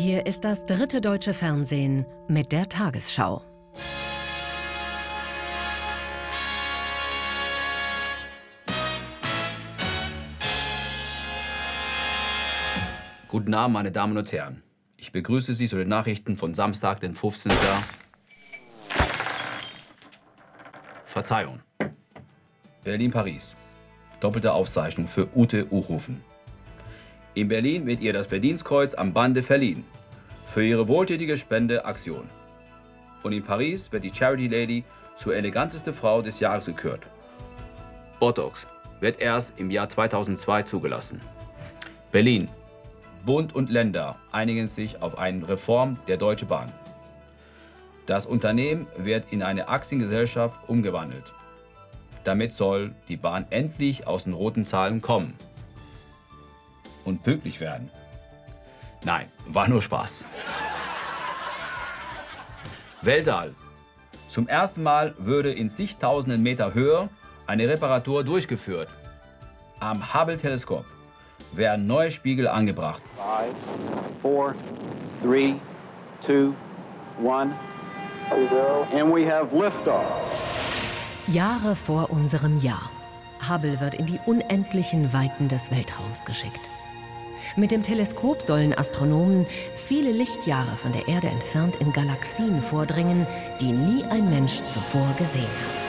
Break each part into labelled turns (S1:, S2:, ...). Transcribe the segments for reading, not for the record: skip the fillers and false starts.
S1: Hier ist das dritte deutsche Fernsehen mit der Tagesschau.
S2: Guten Abend, meine Damen und Herren. Ich begrüße Sie zu den Nachrichten von Samstag, den 15. Verzeihung. Berlin-Paris. Doppelte Auszeichnung für Ute Uchofen. In Berlin wird ihr das Verdienstkreuz am Bande verliehen. Für ihre wohltätige Spendeaktion. Und in Paris wird die Charity Lady zur eleganteste Frau des Jahres gekürt. Botox wird erst im Jahr 2002 zugelassen. Berlin. Bund und Länder einigen sich auf eine Reform der Deutschen Bahn. Das Unternehmen wird in eine Aktiengesellschaft umgewandelt. Damit soll die Bahn endlich aus den roten Zahlen kommen. Und pünktlich werden. Nein, war nur Spaß. Weltall. Zum ersten Mal würde in zigtausenden Meter Höhe eine Reparatur durchgeführt. Am Hubble-Teleskop werden neue Spiegel angebracht.
S3: 5, 4, 3, 2, 1. And we have liftoff.
S1: Jahre vor unserem Jahr. Hubble wird in die unendlichen Weiten des Weltraums geschickt. Mit dem Teleskop sollen Astronomen viele Lichtjahre von der Erde entfernt in Galaxien vordringen, die nie ein Mensch zuvor gesehen hat.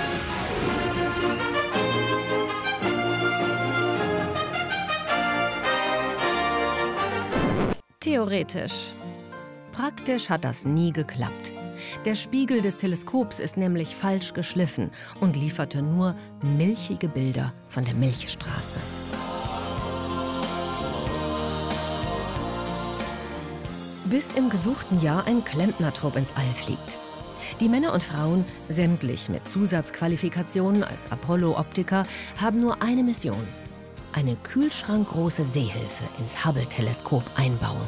S1: Theoretisch. Praktisch hat das nie geklappt. Der Spiegel des Teleskops ist nämlich falsch geschliffen und lieferte nur milchige Bilder von der Milchstraße. Bis im gesuchten Jahr ein Klempnertrupp ins All fliegt. Die Männer und Frauen, sämtlich mit Zusatzqualifikationen als Apollo-Optiker, haben nur eine Mission: eine kühlschrankgroße Sehhilfe ins Hubble-Teleskop einbauen.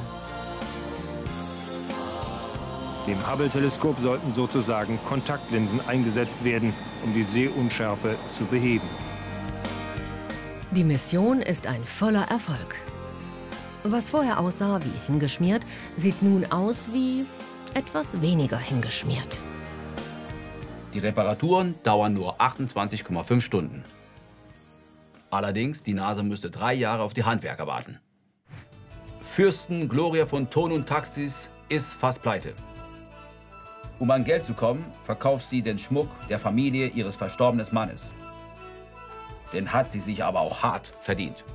S4: Dem Hubble-Teleskop sollten sozusagen Kontaktlinsen eingesetzt werden, um die Sehunschärfe zu beheben.
S1: Die Mission ist ein voller Erfolg. Was vorher aussah wie hingeschmiert, sieht nun aus wie etwas weniger hingeschmiert.
S2: Die Reparaturen dauern nur 28,5 Stunden. Allerdings, die NASA müsste 3 Jahre auf die Handwerker warten. Fürsten Gloria von Ton und Taxis ist fast pleite. Um an Geld zu kommen, verkauft sie den Schmuck der Familie ihres verstorbenen Mannes. Den hat sie sich aber auch hart verdient.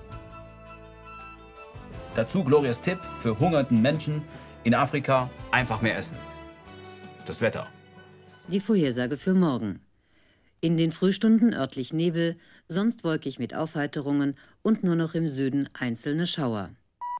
S2: Dazu Glorias Tipp für hungernden Menschen in Afrika: einfach mehr essen. Das Wetter.
S5: Die Vorhersage für morgen. In den Frühstunden örtlich Nebel, sonst wolkig mit Aufheiterungen und nur noch im Süden einzelne Schauer.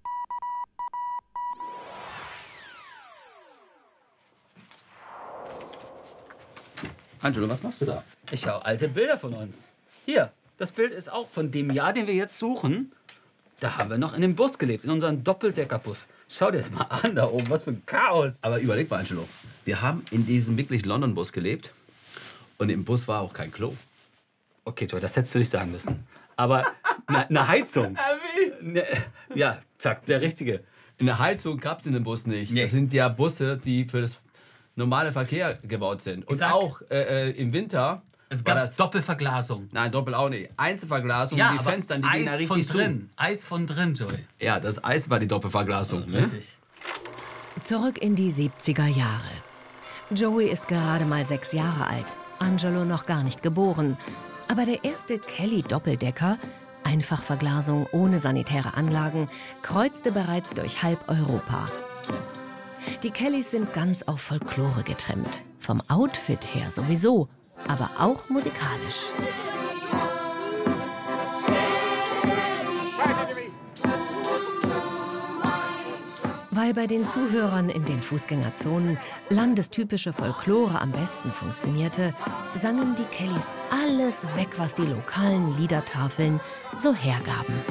S2: Angelo, was machst du da?
S6: Ich schaue alte Bilder von uns. Hier, das Bild ist auch von dem Jahr, den wir jetzt suchen. Da haben wir noch in dem Bus gelebt, in unserem Doppeldeckerbus. Schau dir das mal an da oben, was für ein Chaos.
S2: Aber überleg mal, Angelo, wir haben in diesem wirklich London-Bus gelebt und im Bus war auch kein Klo.
S6: Okay, Joy, das hättest du nicht sagen müssen. Aber eine Heizung. Ja, zack, der Richtige.
S2: Eine Heizung gab es in dem Bus nicht.
S6: Nee.
S2: Das sind ja Busse, die für das normale Verkehr gebaut sind. Und auch im Winter.
S6: Es gab Doppelverglasung.
S2: Nein, Doppel auch nicht. Einzelverglasung,
S6: Ja,
S2: die
S6: aber
S2: Fenster, die gehen da
S6: Eis
S2: richtig
S6: von drin. Eis von drin, Joy.
S2: Ja, das Eis war die Doppelverglasung. Ne?
S6: Richtig.
S1: Zurück in die 70er Jahre. Joey ist gerade mal 6 Jahre alt, Angelo noch gar nicht geboren. Aber der erste Kelly-Doppeldecker, Einfachverglasung ohne sanitäre Anlagen, kreuzte bereits durch halb Europa. Die Kellys sind ganz auf Folklore getrimmt. Vom Outfit her sowieso, aber auch musikalisch. Weil bei den Zuhörern in den Fußgängerzonen landestypische Folklore am besten funktionierte, sangen die Kellys alles weg, was die lokalen Liedertafeln so hergaben.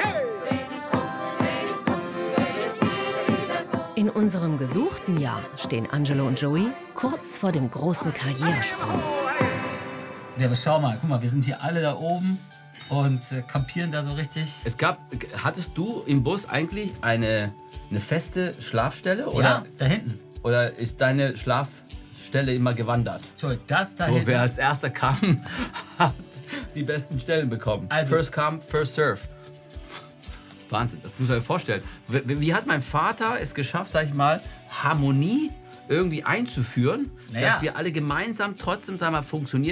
S1: In unserem gesuchten Jahr stehen Angelo und Joey kurz vor dem großen Karrieresprung.
S6: Ja, aber schau mal, guck mal, wir sind hier alle da oben. und kampieren da so richtig.
S2: Hattest du im Bus eigentlich eine feste Schlafstelle? Oder,
S6: Ja, da hinten.
S2: oder ist deine Schlafstelle immer gewandert?
S6: So, das da
S2: So,
S6: hinten.
S2: wer als erster kam, hat die besten Stellen bekommen.
S6: Also-
S2: First come, first serve. Wahnsinn, das muss man sich vorstellen. Wie hat mein Vater es geschafft, sag ich mal, Harmonie irgendwie einzuführen,
S6: Naja.
S2: dass wir alle gemeinsam trotzdem, sagen wir mal, funktionieren?